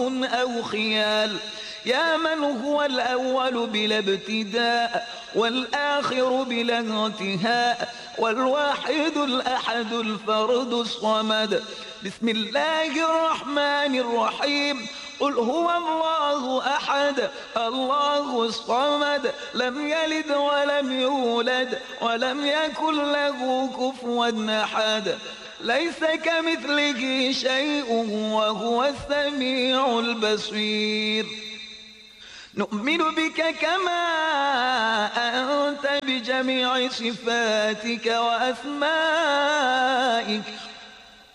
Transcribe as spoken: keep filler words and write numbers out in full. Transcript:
وهم أو خيال. يا من هو الأول بلا ابتداء والآخر بلا انتهاء والواحد الأحد الفرد الصمد. بسم الله الرحمن الرحيم. قل هو الله أحد الله الصمد لم يلد ولم يولد ولم يكن له كفوا أحد. ليس كمثله شيء وهو السميع البصير. نؤمن بك كما أنت بجميع صفاتك وأسمائك